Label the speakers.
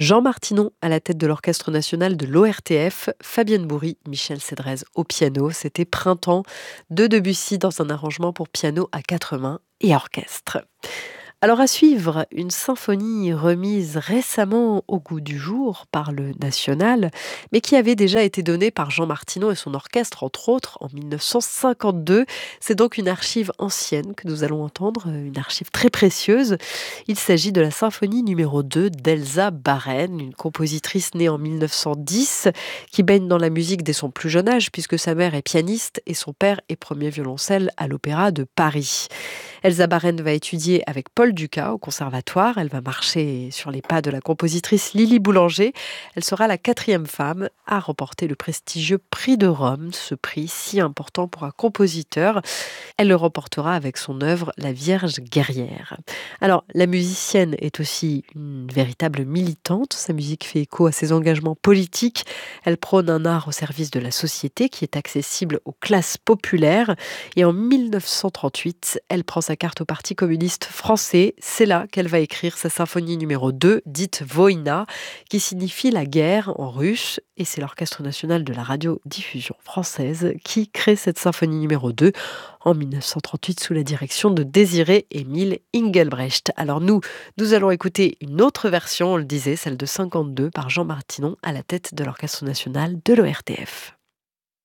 Speaker 1: Jean Martinon à la tête de l'Orchestre national de l'ORTF, Fabienne Bourri, Michel Cédrez au piano. C'était Printemps de Debussy dans un arrangement pour piano à quatre mains et orchestre. Alors à suivre, une symphonie remise récemment au goût du jour par le National, mais qui avait déjà été donnée par Jean Martineau et son orchestre, entre autres, en 1952. C'est donc une archive ancienne que nous allons entendre, une archive très précieuse. Il s'agit de la symphonie numéro 2 d'Elsa Baren, une compositrice née en 1910, qui baigne dans la musique dès son plus jeune âge, puisque sa mère est pianiste et son père est premier violoncelle à l'Opéra de Paris. Elsa Baren va étudier avec Paul Dukas au conservatoire. Elle va marcher sur les pas de la compositrice Lily Boulanger. Elle sera la quatrième femme à remporter le prestigieux prix de Rome, ce prix si important pour un compositeur. Elle le remportera avec son œuvre La Vierge guerrière. Alors, la musicienne est aussi une véritable militante. Sa musique fait écho à ses engagements politiques. Elle prône un art au service de la société qui est accessible aux classes populaires. Et en 1938, elle prend sa carte au Parti communiste français. C'est là qu'elle va écrire sa symphonie numéro 2, dite Voïna, qui signifie la guerre en russe. Et c'est l'Orchestre national de la radiodiffusion française qui crée cette symphonie numéro 2 en 1938 sous la direction de Désiré-Émile Engelbrecht. Alors nous allons écouter une autre version, on le disait, celle de 52 par Jean Martinon à la tête de l'Orchestre national de l'ORTF.